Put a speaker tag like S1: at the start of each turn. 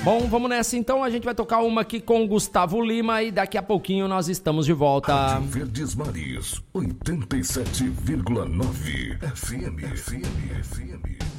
S1: Bom, vamos nessa então, a gente vai tocar uma aqui com o Gustavo Lima e daqui a pouquinho nós estamos de volta.
S2: Rádio Verdes Mares, 87,9 FM.